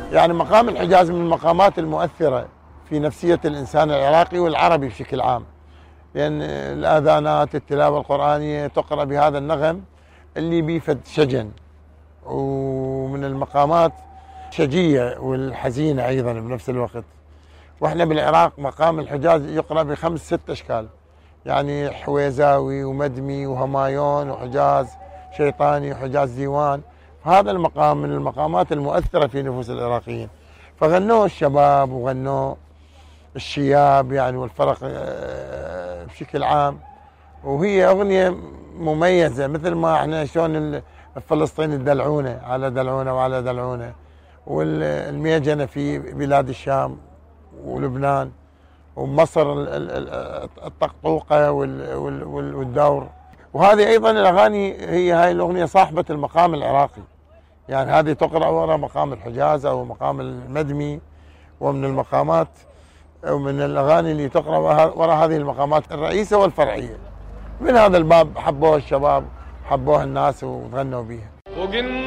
يعني مقام الحجاز من المقامات المؤثرة في نفسية الإنسان العراقي والعربي بشكل عام، لأن الآذانات التلاوة القرآنية تقرأ بهذا النغم اللي بيفد شجن، ومن المقامات شجية والحزينة أيضا بنفس الوقت. وإحنا بالعراق مقام الحجاز يقرأ بخمس ست أشكال، يعني حويزاوي ومدمي وهمايون وحجاز شيطاني وحجاز ديوان. هذا المقام من المقامات المؤثرة في نفوس العراقيين، فغنوه الشباب وغنوه الشياب يعني والفرق بشكل عام. وهي أغنية مميزة، مثل ما احنا شلون الفلسطيني الدلعونة على دلعونة وعلى دلعونة، والميجنة في بلاد الشام ولبنان ومصر الطقطوقة والدور. وهذه أيضا الأغاني هي هاي الأغنية صاحبة المقام العراقي، يعني هذه تقرأ وراء مقام الحجاز أو مقام المدمي، ومن المقامات ومن الأغاني اللي تقرأ وراء هذه المقامات الرئيسة والفرعية. من هذا الباب حبوه الشباب، حبوه الناس وغنوا بيها.